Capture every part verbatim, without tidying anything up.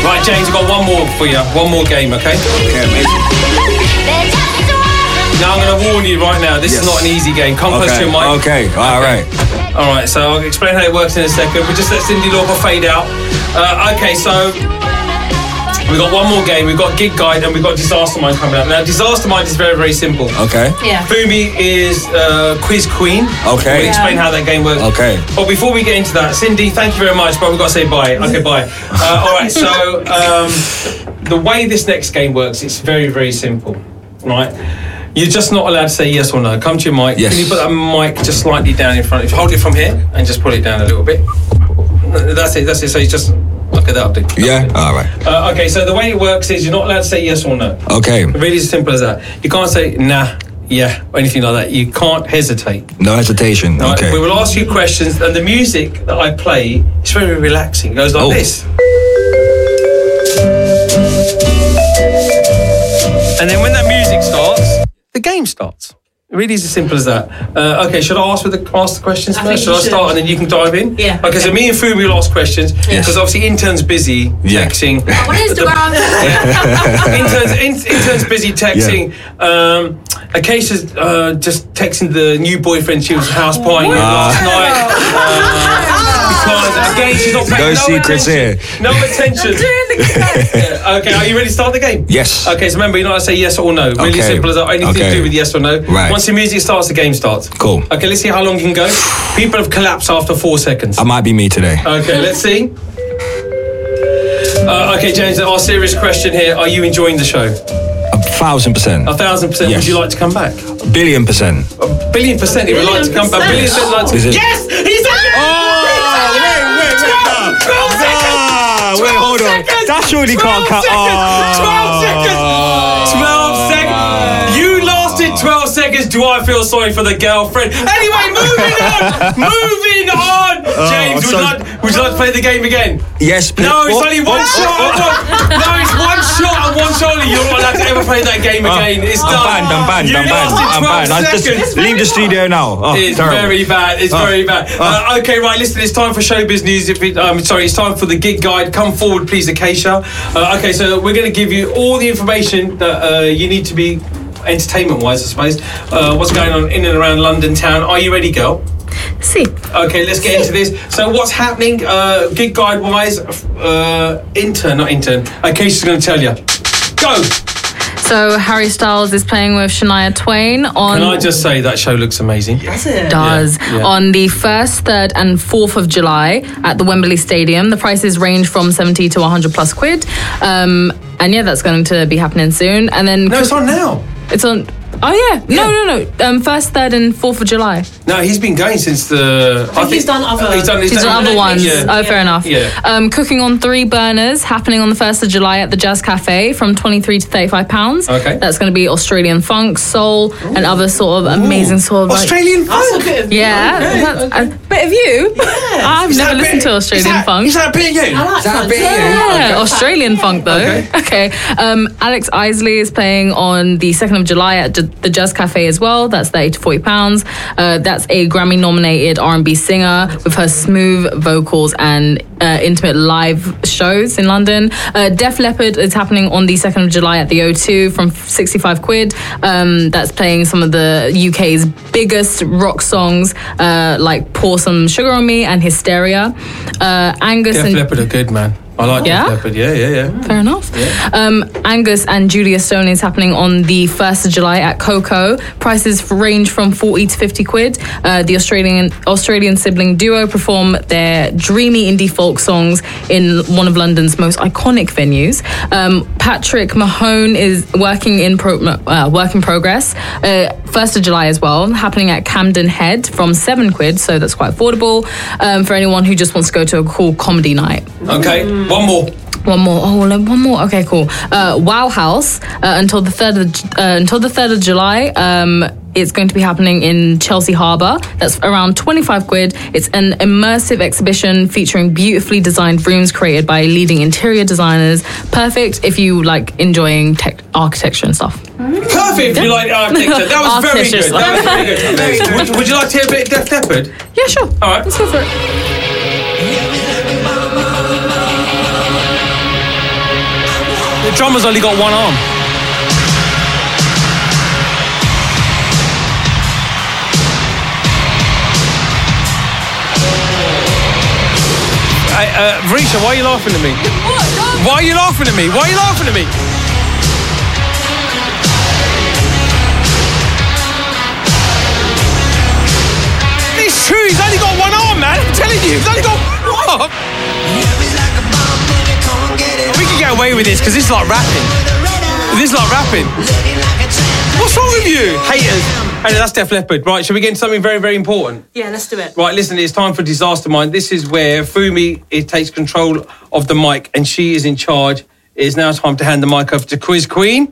Right, James, we've got one more for you. One more game, okay? Okay, amazing. Now I'm going to warn you right now. This Yes. is not an easy game. Come close to Okay, your mic. okay, all right. All right, so I'll explain how it works in a second. We just let Cyndi Lauper fade out. Uh, okay, so we've got one more game. We've got Gig Guide and we've got Disaster Mind coming up. Now, Disaster Mind is very, very simple. Okay. Yeah. Fumi is uh, quiz queen. Okay. We'll explain how that game works. Okay. But before we get into that, Cyndi, thank you very much, but we've got to say bye. Okay, bye. Uh, all right, so um, the way this next game works, it's very, very simple, right? You're just not allowed to say yes or no. Come to your mic. Yes. Can you put that mic just slightly down in front of you? Hold it from here and just pull it down a little bit. That's it, that's it. So you just... Okay, that'll do. Yeah? All right. Uh, okay, so the way it works is you're not allowed to say yes or no. Okay. Really as simple as that. You can't say nah, yeah, or anything like that. You can't hesitate. No hesitation. Right? Okay. We will ask you questions, and the music that I play is very relaxing. It goes like Oh. this. And then when that music starts, the game starts. It really is as simple as that. Uh, okay, should I ask for the ask the questions I first? think Should you I should. start and then you can dive in? Yeah. Okay, so me and Fumi will ask questions Yes. because obviously intern's busy Yeah. texting. What is the ground? interns, in, interns busy texting. Um, Acacia's uh, just texting the new boyfriend she was house partying with last night. Uh, because again, she's not paying No no secrets attention. here. No attention. Yeah, okay, are you ready to start the game? Yes. Okay, so remember, you're not allowed to say yes or no. Really Okay. simple as that. Anything Okay. to do with yes or no. Right. Once the music starts, the game starts. Cool. Okay, let's see how long you can go. People have collapsed after four seconds. I might be me today. Okay, let's see. Uh, okay, James, our serious question here. Are you enjoying the show? A thousand percent. A thousand percent. Yes. Would you like to come back? Billion percent. A billion percent. He would like to come back. A billion percent like to. Is it- Yes! He's done it! twelve seconds! Ah, wait, hold on. seconds! That surely can't twelve cut. seconds! twelve seconds! twelve seconds! You lasted twelve seconds. Do I feel sorry for the girlfriend? Anyway, moving on! moving on! James, would, so- you like, would you like to play the game again? Yes, please. No, it's Oh, only one oh, shot. oh, and one- No, it's one shot and one shot only. You're not allowed to ever play that game again. It's I'm done. banned, I'm banned, You I'm banned, lasted I'm twelve banned. I just seconds. leave the studio now. Oh, It's terrible. very bad. It's Oh. very bad. Uh, okay, right. Listen, it's time for showbiz news. If it, um, sorry, it's time for the gig guide. Come forward, please, Acacia. Uh, okay, so we're going to give you all the information that uh, you need to be entertainment-wise, I suppose. Uh, what's going on in and around London town? Are you ready, girl? See. Okay, let's get into this. So, what's happening, uh, gig guide-wise? Uh, intern, not intern. Acacia's going to tell you. Go. So Harry Styles is playing with Shania Twain on... Can I just say that show looks amazing? Does it? Does. Yeah, yeah. On the first, third and fourth of July at the Wembley Stadium. The prices range from seventy to one hundred plus quid. Um, and yeah, that's going to be happening soon. And then... No, it's on now. It's on... Oh yeah. No, no, no. Um, first, third and fourth of July. No, he's been going since the... I think he's done other- He's done, He's done other ones. Yeah. Oh, fair enough. Yeah. Um, cooking on three burners happening on the first of July at the Jazz Cafe from twenty-three to thirty-five pounds. Okay. That's going to be Australian funk, soul, and other sort of amazing sort of like... Australian That's a funk? bit of Yeah. That's a bit of you. I've Is never that a listened bit- to Australian is that, funk. Is that a bit of you? I like Is that a fun. bit- Yeah, Australian funk though. Okay. Okay. Um, Alex Isley is playing on the second of July at J- the Jazz Cafe as well. That's thirty to forty pounds. Uh, that's a Grammy-nominated R and B singer with her smooth vocals and uh, intimate live shows in London. Uh, Def Leppard is happening on the second of July at the O two from sixty-five quid. Um, that's playing some of the U K's biggest rock songs uh, like Pour Some Sugar on Me and Hysteria. Uh, Angus Def and Leppard are good, man. I like Yeah? Def Leppard. Yeah, yeah, yeah. Fair enough. Um, Angus and Julia Stone is happening on the first of July at Coco. Prices range from forty to fifty quid. Uh, the Australian Australian sibling duo perform their dreamy indie folk songs in one of London's most iconic venues. Um, Patrick Mahone is working in pro- uh, work in progress. Uh, first of July as well, happening at Camden Head from seven quid, so that's quite affordable um, for anyone who just wants to go to a cool comedy night. Okay, one more. One more. Oh, like one more. Okay, cool. Uh, Wow House uh, until the third of uh, until the third of July. Um, it's going to be happening in Chelsea Harbour. That's around twenty-five quid. It's an immersive exhibition featuring beautifully designed rooms created by leading interior designers. Perfect if you like enjoying tech, architecture and stuff. Perfect if you like architecture. That was very Architecture good. That was very good. Very good. Would, would you like to hear a bit of Def Leppard? Yeah, sure. All right. Let's go for it. the drummer's only got one arm. Hey, uh, Varisha, why are you laughing at me? What? No. Why are you laughing at me? Why are you laughing at me? It's true, he's only got one arm, man. I'm telling you, he's only got one arm. We can get away with this because this is like rapping. This is like rapping. What's wrong with you? Haters. Hey, that's Def Leppard. Right, shall we get into something very, very important? Yeah, let's do it. Right, listen, it's time for Disaster Mind. This is where Fumi it takes control of the mic and she is in charge. It is now time to hand the mic over to Quiz Queen.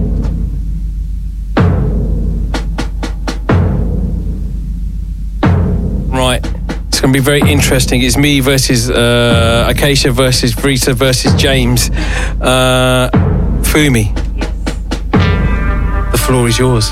Right, it's going to be very interesting. It's me versus uh, Acacia versus Rita versus James. Uh, Fumi, the floor is yours.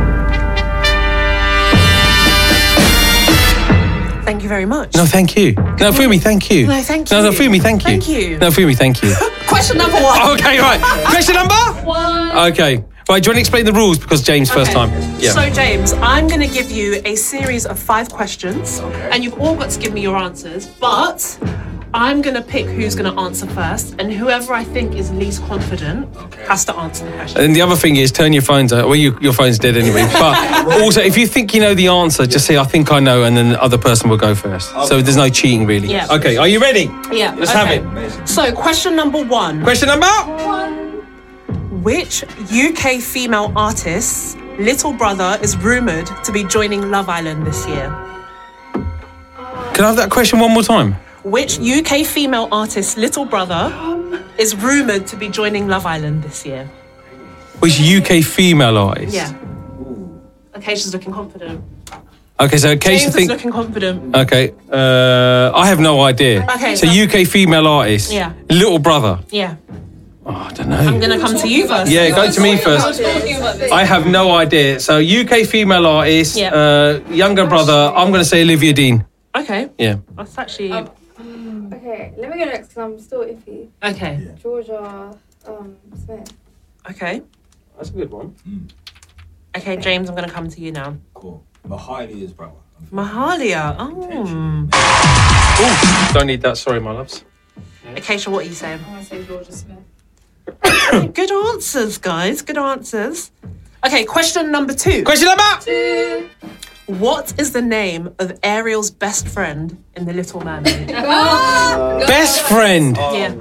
Thank you very much. No, thank you. No, Fumi, thank you. No, thank No, no, you. Fumi, thank you. Thank you. No, Fumi, thank you. Question number one. Okay, right. Question number? One. Okay. Right, do you want to explain the rules? Because James, first Okay. time. Yeah. So, James, I'm going to give you a series of five questions, and you've all got to give me your answers, but I'm going to pick who's going to answer first, and whoever I think is least confident has to answer the question. And the other thing is, turn your phones out. Well, you, your phone's dead anyway. But also, if you think you know the answer, just say, I think I know, and then the other person will go first. So there's no cheating, really. Yeah. Okay, are you ready? Yeah, Let's okay. have it. So, question number one. Question number? Which U K female artist's little brother is rumoured to be joining Love Island this year? Can I have that question one more time? Which U K female artist's little brother is rumoured to be joining Love Island this year? Which U K female artist? Yeah. Acacia's looking confident. Okay, so Acacia James think... is looking confident. Okay, uh, I have no idea. Okay, So so- U K female artist. Yeah. Little brother. Yeah. Oh, I don't know. I'm going to come to you first. Yeah, go to me first. I have no idea. So U K female artist, Yeah. uh, younger brother. I'm going to say Olivia Dean. Okay. Yeah. That's actually... Okay, let me go next because I'm still iffy. Okay. Georgia um, Smith. Okay. That's a good one. Okay, James, I'm going to come to you now. Cool. Mahalia's brother. Mahalia. Oh. Ooh, don't need that. Sorry, my loves. Acacia, what are you saying? I'm going to say Georgia Smith. Good answers, guys. Good answers. Okay, question number two. Question number. What is the name of Ariel's best friend in The Little Mermaid? Best friend. Yeah.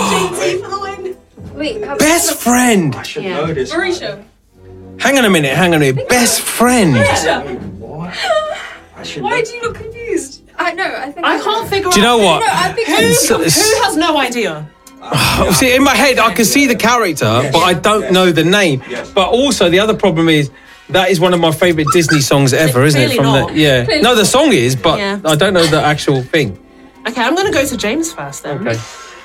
Wait, how Best friend. I should Yeah. know this. Marisha. Hang on a minute. Hang on a minute. Best friend. What? I should Why know. do you look confused? I know, I think I can't figure out... Do you know what? No, I think Who, I'm who has no idea? Oh, see, in my head, I can see the character, Yes. but I don't Yes. know the name. Yes. But also, the other problem is that is one of my favourite Disney songs ever, isn't it? Clearly not. the yeah. No, the song is, but Yeah. I don't know the actual thing. Okay, I'm going to go to James first then. Okay.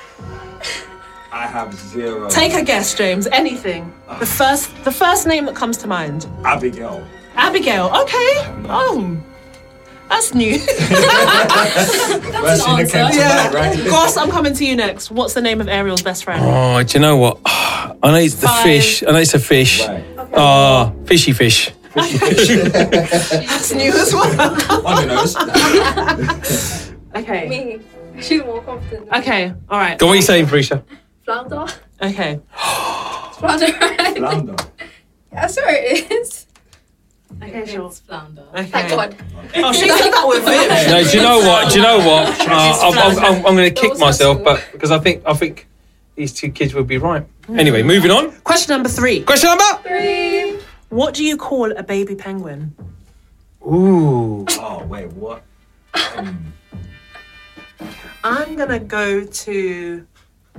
I have zero. Take a guess, James. Anything. The first, the first name that comes to mind. Abigail. Abigail. Okay. Oh, that's new. First thing that came to mind, right? Goss, I'm coming to you next. What's the name of Ariel's best friend? Oh, do you know what? I know it's the Five. fish. I know it's a fish. Right. Ah, fishy fish. That's new as well. On your nose. Okay. me. She's more confident. than me. Okay. All right. Go, what are you saying, Felicia? Flounder? Okay. Flounder, right? Flounder. I swear it is. Okay, sure. It's flounder. Okay. Thank God. Oh, she said that with vim. No, do you know what? Do you know what? Uh, I'm, I'm, I'm, I'm going to kick myself, but because I think I think these two kids would be right. Anyway, moving on. Question number three. Question number. Three. What do you call a baby penguin? Ooh. Oh, wait, what? Um, I'm gonna go to.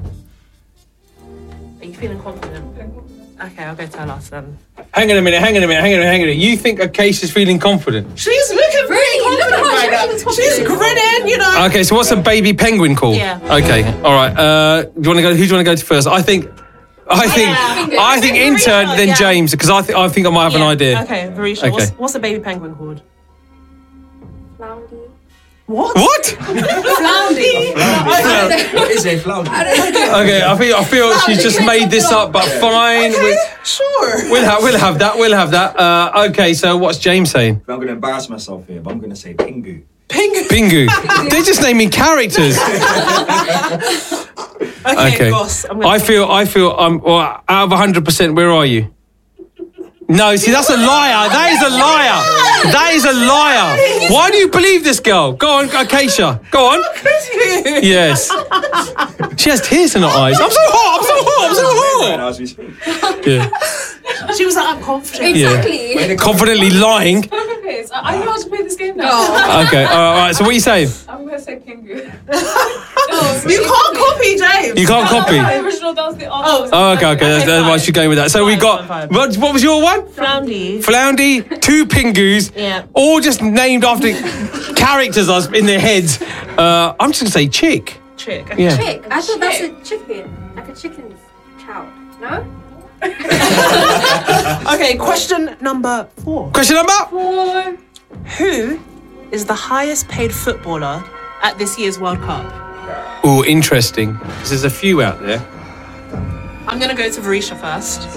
Are you feeling confident? Okay, I'll go to her last then. Hang on a minute. Hang on a minute. Hang on a minute. Hang on a minute. You think Acacia's feeling confident? She's looking really Look at confident her, right now. she's looking She's confident. grinning, you know. Okay, so what's a baby penguin called? Yeah. Okay. All right. Uh, do you want to go? Who do you want to go to first? I think. I think. Yeah. I think intern, then Yeah. James, because I think I think I might have an Yeah. idea. Okay, Varisha, Okay. what's, what's a baby penguin called? Floundy. What? What? Floundy. What is a flounder? Okay, I feel I feel she's just made this up, but fine. Okay, We'll, sure. we'll have we'll have that. We'll have that. Uh, okay, so what's James saying? I'm going to embarrass myself here, but I'm going to say Pingu. Pink. Pingu. They're just naming characters. Okay, Okay. boss. I'm gonna I feel I feel um well, out of one hundred percent. Where are you? No, see, that's a liar. That is a liar. That is a liar. Why do you believe this girl? Go on, Acacia. Go on. Yes. She has tears in her eyes. I'm so hot. I'm so hot. I'm so Right hot. now as we speak. Yeah. She was like, I'm confident. Exactly. Confidently lying. Okay, so I know how to play this game now. Okay. All right. So what are you saying? I'm gonna say Pingu. You can't copy James. You can't copy. The original does the Oh, Oh, okay. Okay. That's, that's why fine. she's going with that. So we Fine, got fine, fine. what? What was your one? Floundy. Floundy, two Pingus, Yeah. all just named after characters us in their heads. Uh, I'm just gonna say chick. Chick. Yeah. Chick. I thought that's a chicken. Like a chicken's child. No? Okay, question number four. Question number. Four. Who is the highest paid footballer at this year's World Cup? Oh, interesting. 'Cause there's a few out there. I'm gonna go to Varisha first.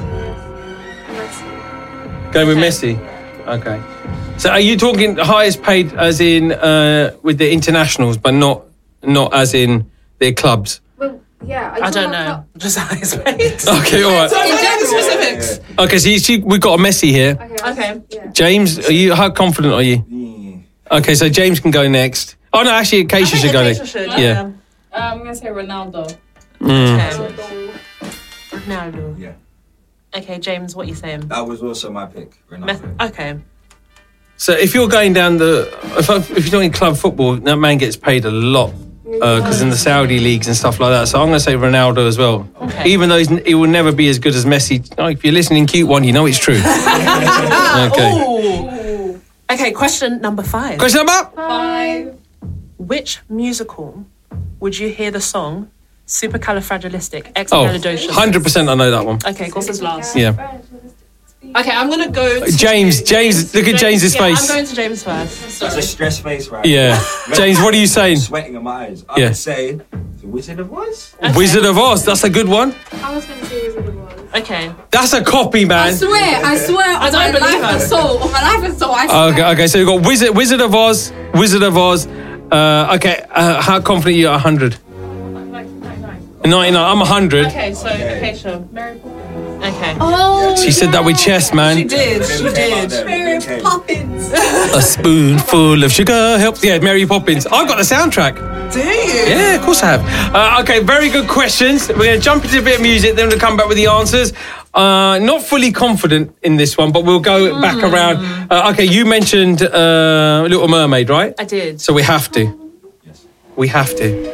Going with Okay. Messi. Okay. So are you talking highest paid as in uh, with the internationals, but not not as in their clubs? Well, yeah. I don't know. Just highest paid. Okay, all right. Don't know the specifics. Okay, so you see, we've got a Messi here. Okay. Okay. Yeah. James, are you? How confident are you? Yeah. Okay, so James can go next. Oh no, actually, Acacia should go Acacia next. should, Yeah. Um, I'm gonna say Ronaldo. Mm. Okay. Ronaldo. Yeah. Okay, James, what are you saying? That was also my pick. Me- Ronaldo. okay. So if you're going down the, if, I- if you're doing club football, that man gets paid a lot because in the Saudi leagues and stuff like that. So I'm going to say Ronaldo as well. Okay. Even though he's, he will never be as good as Messi. Oh, if you're listening, cute one, you know it's true. Okay. Ooh. Okay, question number five. Question number. Five. Which musical would you hear the song Supercalifragilistic Oh, Expialidocious? one hundred percent I know that one. Okay, Gus is last. Yeah. Okay, I'm gonna go to James, James, look at James's yeah, face. I'm going to James first. That's a stress face, right? Yeah. James, what are you saying? Sweating in my eyes. I Yeah. would say The Wizard of Oz. Wizard of Oz, that's a good one. I was gonna say Wizard of Oz. Okay. That's a copy, I man. swear, I swear I on don't my believe life her. and soul, on my life and soul, I swear. Okay, okay, so we've got Wizard, Wizard of Oz, Wizard of Oz. Uh, okay, uh, how confident are you at one hundred? Like ninety-nine. ninety-nine, I'm one hundred. Okay, so okay, sure. Mary Poppins. Okay. Oh, She said that with chest, man. She did. She did. Mary Poppins. A spoonful of sugar helps. Yeah, Mary Poppins. I've got the soundtrack. Do you? Yeah, of course I have. Uh, okay, very good questions. We're going to jump into a bit of music, then we'll come back with the answers. Uh, not fully confident in this one, but we'll go back around. Uh, okay, you mentioned uh, Little Mermaid, right? I did. So we have to. We have to.